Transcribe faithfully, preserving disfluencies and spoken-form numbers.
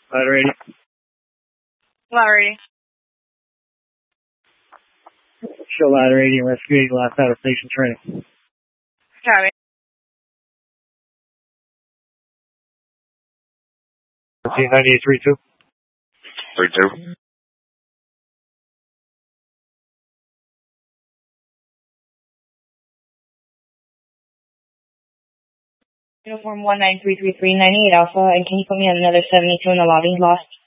Ladder eighty. Ladder eighty. Show Ladder eighty and Rescue eighty last out of station training. Copy. fourteen ninety-eight three two. three two. Uniform one nine three three three ninety-eight Alpha, and can you put me on another seventy-two in the lobby? Lost.